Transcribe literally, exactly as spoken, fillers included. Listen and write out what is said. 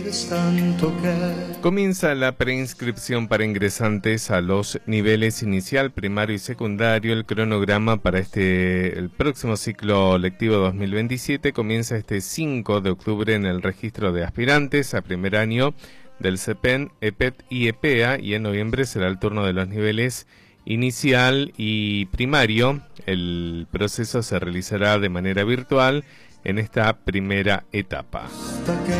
Comienza la preinscripción para ingresantes a los niveles inicial, primario y secundario. El cronograma para este el próximo ciclo lectivo dos mil veintisiete comienza este cinco de octubre en el registro de aspirantes a primer año del CEPEN, EPET y EPEA, y en noviembre será el turno de los niveles inicial y primario. El proceso se realizará de manera virtual en esta primera etapa.